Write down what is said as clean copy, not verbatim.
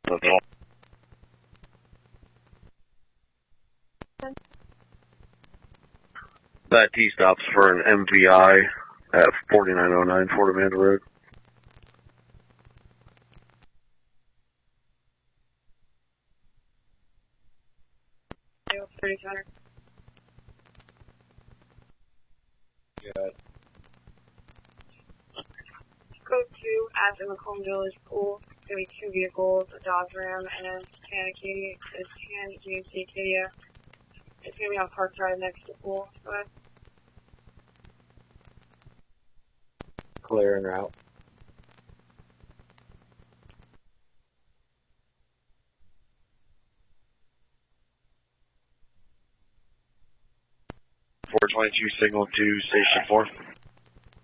That's all. That T stops for an MVI at 4909 Fort Amanda Road. Good. Code 2 at the Macomb Village Pool. It's going to be 2 vehicles, a Dodge Ram and a tan GMC Acadia. It's going to be on Park Drive next to the pool. Go ahead. Clear en route. Four 22 signal to Station 4.